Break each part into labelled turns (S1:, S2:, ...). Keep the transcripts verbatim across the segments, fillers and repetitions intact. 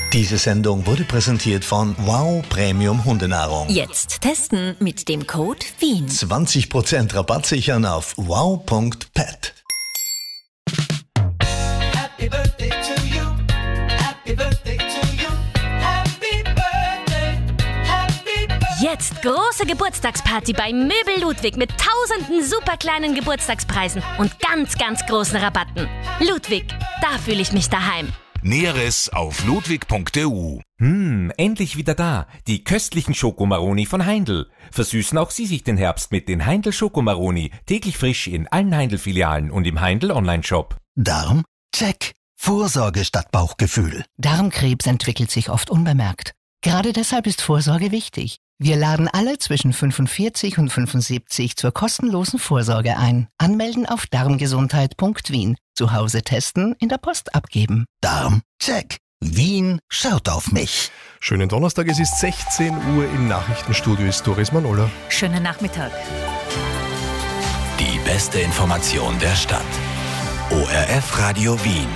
S1: Diese Sendung wurde präsentiert von Wow Premium Hundenahrung.
S2: Jetzt testen mit dem Code Wien.
S1: zwanzig Prozent Rabatt sichern auf wow punkt pet.
S3: Happy birthday to you. Happy birthday to you. Happy birthday. Happy birthday.
S2: Jetzt große Geburtstagsparty bei Möbel Ludwig mit tausenden super kleinen Geburtstagspreisen und ganz, ganz großen Rabatten. Ludwig, da fühle ich mich daheim.
S4: Näheres auf ludwig punkt e u.
S5: Hm, endlich wieder da. Die köstlichen Schokomaroni von Heindl. Versüßen auch Sie sich den Herbst mit den Heindl Schokomaroni. Täglich frisch in allen Heindl-Filialen und im Heindl Online-Shop.
S6: Darm? Check. Vorsorge statt Bauchgefühl.
S7: Darmkrebs entwickelt sich oft unbemerkt. Gerade deshalb ist Vorsorge wichtig. Wir laden alle zwischen fünfundvierzig und fünfundsiebzig zur kostenlosen Vorsorge ein. Anmelden auf darmgesundheit punkt wien. Zu Hause testen, in der Post abgeben.
S6: Darm? Check. Wien schaut auf mich.
S8: Schönen Donnerstag, es ist sechzehn Uhr, im Nachrichtenstudio ist Doris Manola.
S2: Schönen Nachmittag.
S4: Die beste Information der Stadt. O R F Radio Wien.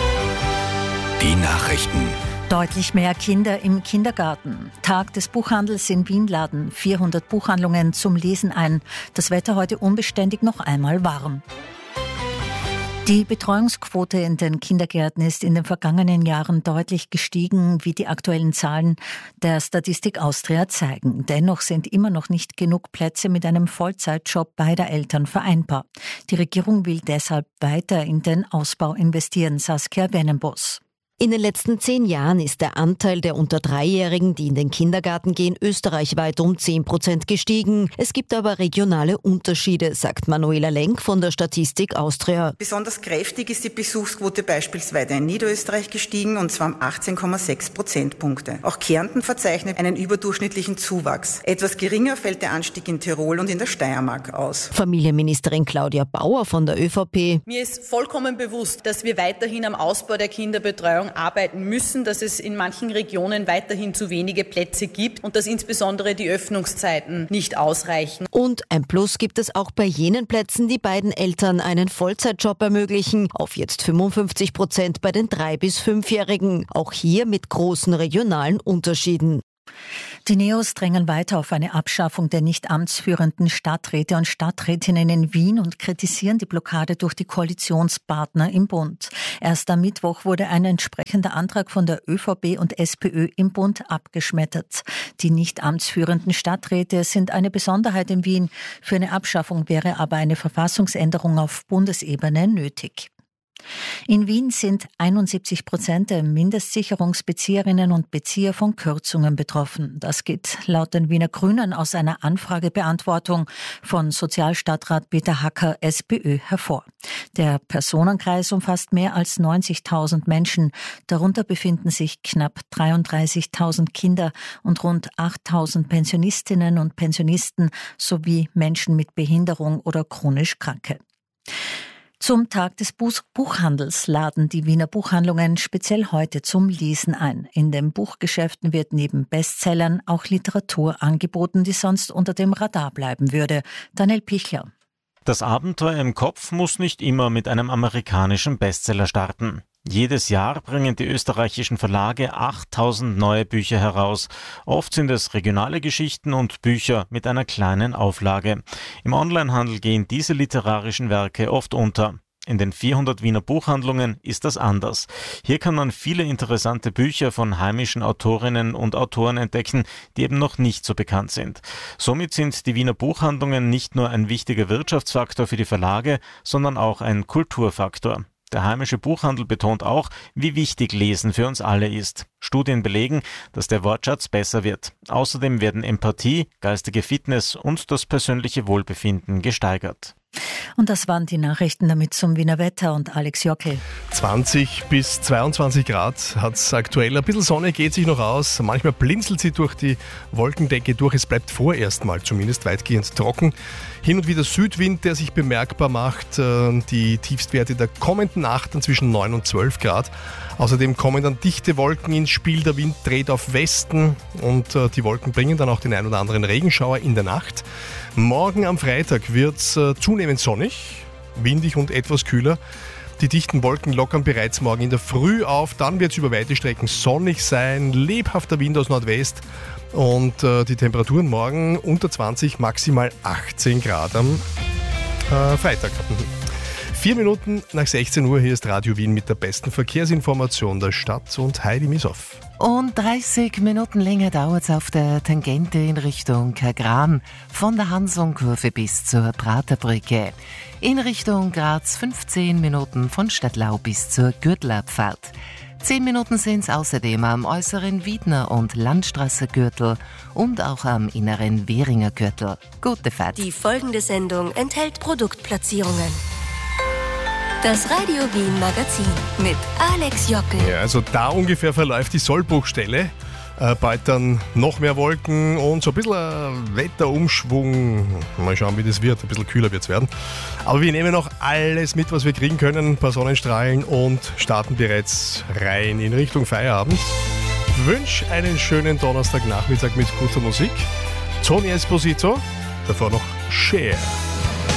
S4: Die Nachrichten.
S9: Deutlich mehr Kinder im Kindergarten. Tag des Buchhandels in Wien laden vierhundert Buchhandlungen zum Lesen ein. Das Wetter heute unbeständig noch einmal warm. Die Betreuungsquote in den Kindergärten ist in den vergangenen Jahren deutlich gestiegen, wie die aktuellen Zahlen der Statistik Austria zeigen. Dennoch sind immer noch nicht genug Plätze mit einem Vollzeitjob beider Eltern vereinbar. Die Regierung will deshalb weiter in den Ausbau investieren, Saskia Wenenbos.
S10: In den letzten zehn Jahren ist der Anteil der unter Dreijährigen, die in den Kindergarten gehen, österreichweit um zehn Prozent gestiegen. Es gibt aber regionale Unterschiede, sagt Manuela Lenk von der Statistik Austria.
S11: Besonders kräftig ist die Besuchsquote beispielsweise in Niederösterreich gestiegen, und zwar um achtzehn Komma sechs Prozentpunkte. Auch Kärnten verzeichnet einen überdurchschnittlichen Zuwachs. Etwas geringer fällt der Anstieg in Tirol und in der Steiermark aus.
S10: Familienministerin Claudia Bauer von der ÖVP.
S12: Mir ist vollkommen bewusst, dass wir weiterhin am Ausbau der Kinderbetreuung arbeiten müssen, dass es in manchen Regionen weiterhin zu wenige Plätze gibt und dass insbesondere die Öffnungszeiten nicht ausreichen.
S10: Und ein Plus gibt es auch bei jenen Plätzen, die beiden Eltern einen Vollzeitjob ermöglichen, auf jetzt fünfundfünfzig Prozent bei den drei- bis fünfjährigen. Auch hier mit großen regionalen Unterschieden.
S9: Die Neos drängen weiter auf eine Abschaffung der nicht amtsführenden Stadträte und Stadträtinnen in Wien und kritisieren die Blockade durch die Koalitionspartner im Bund. Erst am Mittwoch wurde ein entsprechender Antrag von der ÖVP und SPÖ im Bund abgeschmettert. Die nicht amtsführenden Stadträte sind eine Besonderheit in Wien. Für eine Abschaffung wäre aber eine Verfassungsänderung auf Bundesebene nötig. In Wien sind einundsiebzig Prozent der Mindestsicherungsbezieherinnen und Bezieher von Kürzungen betroffen. Das geht laut den Wiener Grünen aus einer Anfragebeantwortung von Sozialstadtrat Peter Hacker, SPÖ, hervor. Der Personenkreis umfasst mehr als neunzigtausend Menschen. Darunter befinden sich knapp dreiunddreißigtausend Kinder und rund achttausend Pensionistinnen und Pensionisten sowie Menschen mit Behinderung oder chronisch Kranke. Zum Tag des Buchhandels laden die Wiener Buchhandlungen speziell heute zum Lesen ein. In den Buchgeschäften wird neben Bestsellern auch Literatur angeboten, die sonst unter dem Radar bleiben würde. Daniel Pichler.
S13: Das Abenteuer im Kopf muss nicht immer mit einem amerikanischen Bestseller starten. Jedes Jahr bringen die österreichischen Verlage achttausend neue Bücher heraus. Oft sind es regionale Geschichten und Bücher mit einer kleinen Auflage. Im Onlinehandel gehen diese literarischen Werke oft unter. In den vierhundert Wiener Buchhandlungen ist das anders. Hier kann man viele interessante Bücher von heimischen Autorinnen und Autoren entdecken, die eben noch nicht so bekannt sind. Somit sind die Wiener Buchhandlungen nicht nur ein wichtiger Wirtschaftsfaktor für die Verlage, sondern auch ein Kulturfaktor. Der heimische Buchhandel betont auch, wie wichtig Lesen für uns alle ist. Studien belegen, dass der Wortschatz besser wird. Außerdem werden Empathie, geistige Fitness und das persönliche Wohlbefinden gesteigert.
S9: Und das waren die Nachrichten damit zum Wiener Wetter und Alex Jockel.
S8: zwanzig bis zweiundzwanzig Grad hat es aktuell. Ein bisschen Sonne geht sich noch aus. Manchmal blinzelt sie durch die Wolkendecke durch. Es bleibt vorerst mal zumindest weitgehend trocken. Hin und wieder Südwind, der sich bemerkbar macht. Die Tiefstwerte der kommenden Nacht dann zwischen neun und zwölf Grad. Außerdem kommen dann dichte Wolken ins Spiel. Der Wind dreht auf Westen und die Wolken bringen dann auch den ein oder anderen Regenschauer in der Nacht. Morgen am Freitag wird es zunehmend sonnig, windig und etwas kühler. Die Die dichten Wolken lockern bereits morgen in der Früh auf. Dann wird es über weite Strecken sonnig sein, lebhafter Wind aus Nordwest und äh, die Temperaturen morgen unter zwanzig, maximal achtzehn Grad am äh, Freitag. Vier Minuten nach sechzehn Uhr, hier ist Radio Wien mit der besten Verkehrsinformation der Stadt und Heidi Misoff.
S14: Und dreißig Minuten länger dauert es auf der Tangente in Richtung Kagran, von der Hansonkurve bis zur Praterbrücke. In Richtung Graz fünfzehn Minuten von Stadtlau bis zur Gürtelabfahrt. zehn Minuten sind es außerdem am äußeren Wiedner- und Landstraße-Gürtel und auch am inneren Währinger Gürtel. Gute Fahrt.
S15: Die folgende Sendung enthält Produktplatzierungen. Das Radio Wien Magazin mit Alex Jockel.
S8: Ja, also da ungefähr verläuft die Sollbruchstelle. Äh, bald dann noch mehr Wolken und so ein bisschen ein Wetterumschwung. Mal schauen, wie das wird. Ein bisschen kühler wird es werden. Aber wir nehmen noch alles mit, was wir kriegen können. Ein paar Sonnenstrahlen und starten bereits rein in Richtung Feierabend. Ich wünsche einen schönen Donnerstagnachmittag mit guter Musik. Tony Esposito, davor noch Cher.